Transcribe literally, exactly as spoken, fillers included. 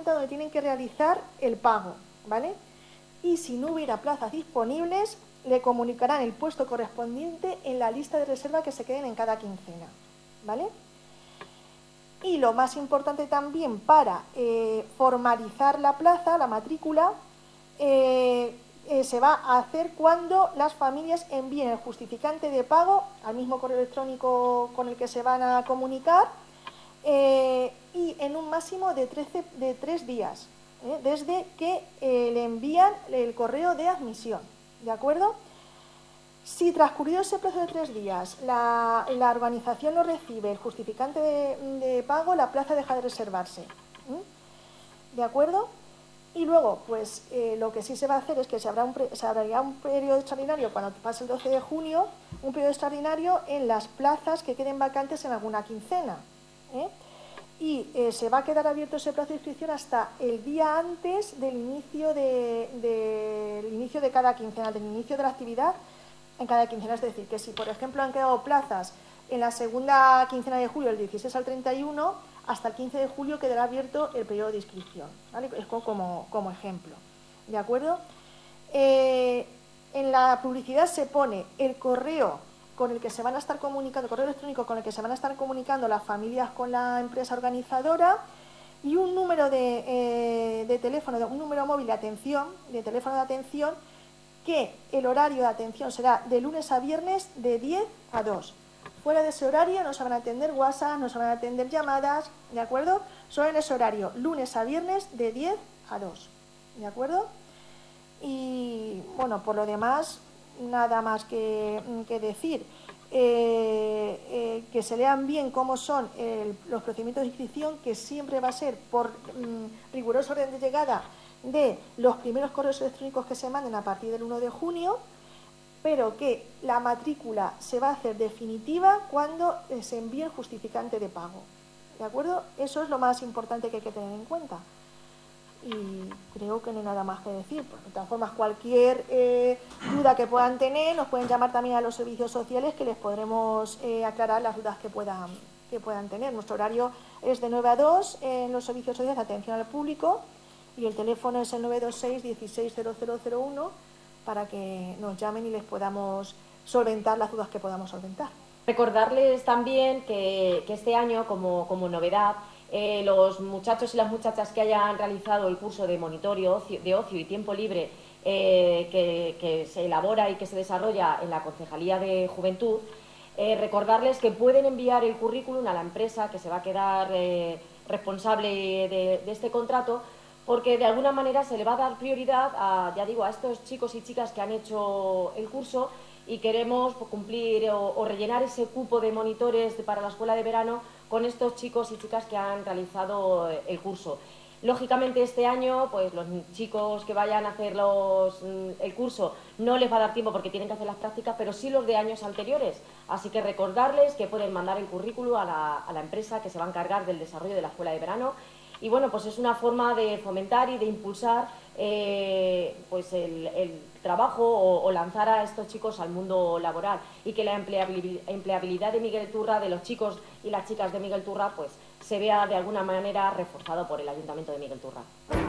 cuenta donde tienen que realizar el pago, ¿vale? Y si no hubiera plazas disponibles, le comunicarán el puesto correspondiente en la lista de reserva que se queden en cada quincena, ¿vale? Y lo más importante también para eh, formalizar la plaza, la matrícula, eh, eh, se va a hacer cuando las familias envíen el justificante de pago al mismo correo electrónico con el que se van a comunicar eh, y en un máximo de, trece, de tres días, ¿eh? desde que eh, le envían el correo de admisión, ¿de acuerdo? Si transcurrido ese plazo de tres días la, la organización no recibe el justificante de, de pago, la plaza deja de reservarse. ¿Mm? ¿De acuerdo? Y luego, pues eh, lo que sí se va a hacer es que se habrá un, se habrá un periodo extraordinario cuando pase el doce de junio, un periodo extraordinario en las plazas que queden vacantes en alguna quincena. ¿eh? Y eh, se va a quedar abierto ese plazo de inscripción hasta el día antes del inicio de, de, del inicio de cada quincena, del inicio de la actividad en cada quincena. Es decir, que si por ejemplo han quedado plazas en la segunda quincena de julio, del dieciséis al treinta y uno, hasta el quince de julio quedará abierto el periodo de inscripción, ¿vale? Es como, como ejemplo, ¿de acuerdo? Eh, en la publicidad se pone el correo con el que se van a estar comunicando, el correo electrónico con el que se van a estar comunicando las familias con la empresa organizadora y un número de, eh, de teléfono, un número móvil de atención, de teléfono de atención, que el horario de atención será de lunes a viernes de diez a dos. Fuera de ese horario no se van a atender WhatsApp, no se van a atender llamadas, ¿de acuerdo? Solo en ese horario, lunes a viernes de diez a dos, ¿de acuerdo? Y bueno, por lo demás, nada más que, que decir. Eh, eh, que se lean bien cómo son el, los procedimientos de inscripción, que siempre va a ser por mm, riguroso orden de llegada de los primeros correos electrónicos que se manden a partir del uno de junio, pero que la matrícula se va a hacer definitiva cuando se envíe el justificante de pago, ¿de acuerdo? Eso es lo más importante que hay que tener en cuenta. Y creo que no hay nada más que decir. De todas formas, cualquier eh, duda que puedan tener, nos pueden llamar también a los servicios sociales, que les podremos eh, aclarar las dudas que puedan, que puedan tener. Nuestro horario es de nueve a dos en los servicios sociales de atención al público y el teléfono es el nueve dos seis, dieciséis, cero cero cero uno para que nos llamen y les podamos solventar las dudas que podamos solventar. Recordarles también que, que este año, como, como novedad, Eh, los muchachos y las muchachas que hayan realizado el curso de monitoreo ocio, de ocio y tiempo libre eh, que, que se elabora y que se desarrolla en la Concejalía de Juventud, eh, recordarles que pueden enviar el currículum a la empresa que se va a quedar eh, responsable de, de este contrato, porque de alguna manera se le va a dar prioridad a, ya digo, a estos chicos y chicas que han hecho el curso y queremos cumplir o, o rellenar ese cupo de monitores de, para la escuela de verano con estos chicos y chicas que han realizado el curso. Lógicamente este año, pues los chicos que vayan a hacer los, el curso no les va a dar tiempo porque tienen que hacer las prácticas, pero sí los de años anteriores. Así que recordarles que pueden mandar el currículum a la, a la empresa que se va a encargar del desarrollo de la escuela de verano. Y bueno, pues es una forma de fomentar y de impulsar eh, pues el, el trabajo o, o lanzar a estos chicos al mundo laboral, y que la empleabilidad de Miguel Turra, de los chicos y las chicas de Miguel Turra, pues se vea de alguna manera reforzado por el Ayuntamiento de Miguel Turra.